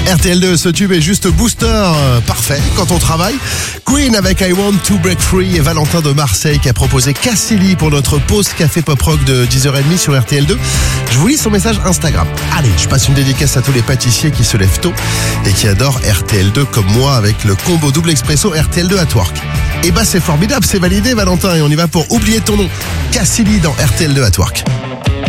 RTL2, ce tube est juste booster parfait quand on travaille. Queen avec I Want to Break Free et Valentin de Marseille qui a proposé Cassili pour notre pause café pop rock de 10h30 sur RTL2. Je vous lis son message Instagram. Allez, je passe une dédicace à tous les pâtissiers qui se lèvent tôt et qui adorent RTL2 comme moi avec le combo double expresso RTL2 at work. Et bah c'est formidable, c'est validé Valentin et on y va pour oublier ton nom. Cassili dans RTL2 at work.